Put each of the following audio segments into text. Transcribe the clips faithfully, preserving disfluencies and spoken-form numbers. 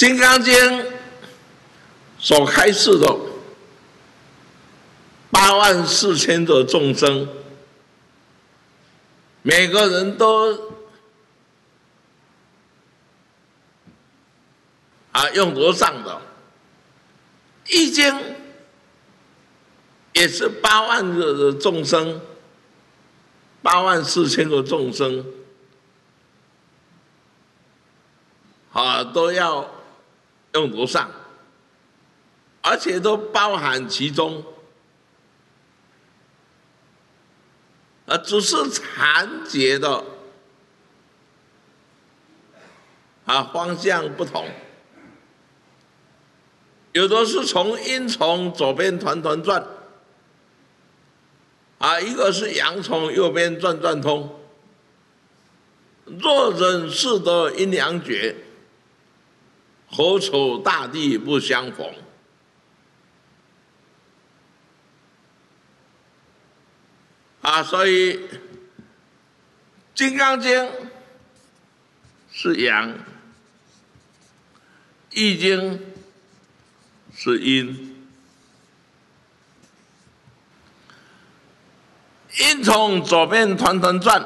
金刚经》所开示的八万四千的众生，每个人都啊用得上的。《易经》也是八万个众生，八万四千个众生啊都要用得上，而且都包含其中，啊，只是禅节的啊方向不同，有的是从阴从左边团团转，啊，一个是阳从右边转转通。若人识得阴阳诀，何愁大地不相逢？啊，所以《金刚经》是阳，《易经》是阴。阴从左边团团转，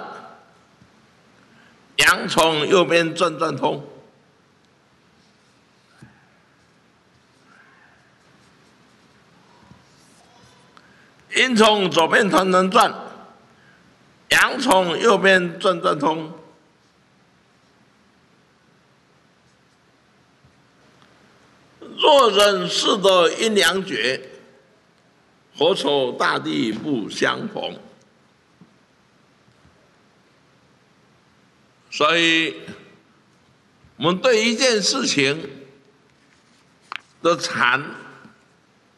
阳从右边转转通。阴从左边团团转，阳从右边转转通。若人识得阴阳诀，何愁大地不相逢？所以，我们对一件事情的禅